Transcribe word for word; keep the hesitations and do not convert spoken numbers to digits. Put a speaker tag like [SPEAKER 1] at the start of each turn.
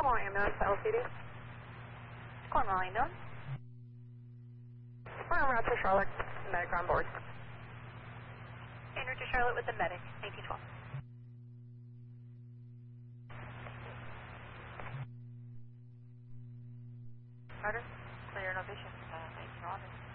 [SPEAKER 1] Cornwall ambulance, L C D.
[SPEAKER 2] Cornwall ambulance.
[SPEAKER 1] We're en route to Charlotte, medic on board.
[SPEAKER 2] En route to Charlotte with the medic, eighteen twelve. Carter, clear no vision, uh, eighteen eleven.